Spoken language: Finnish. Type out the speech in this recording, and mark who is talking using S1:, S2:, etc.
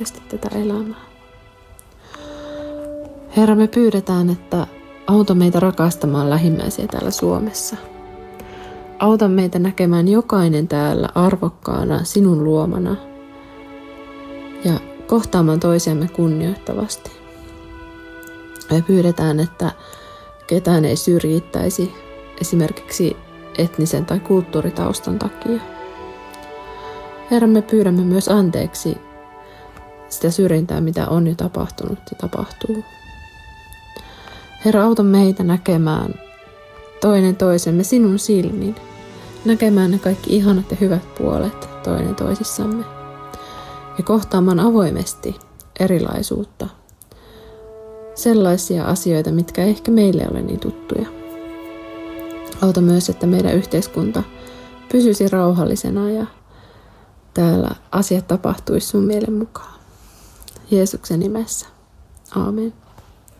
S1: armollisesti tätä elämää. Herra, me pyydetään, että auta meitä rakastamaan lähimmäisiä täällä Suomessa. Auta meitä näkemään jokainen täällä arvokkaana sinun luomana ja kohtaamaan toisiamme kunnioittavasti. Me pyydetään, että ketään ei syrjittäisi esimerkiksi etnisen tai kulttuuritaustan takia. Herra, me pyydämme myös anteeksi sitä syrjintää, mitä on jo tapahtunut ja tapahtuu. Herra, auta meitä näkemään toinen toisemme sinun silmin, näkemään ne kaikki ihanat ja hyvät puolet toinen toisissamme ja kohtaamaan avoimesti erilaisuutta, sellaisia asioita, mitkä ehkä meille ole niin tuttuja. Auta myös, että meidän yhteiskunta pysyisi rauhallisena ja täällä asiat tapahtuisi sun mielen mukaan. Jeesuksen nimessä. Aamen.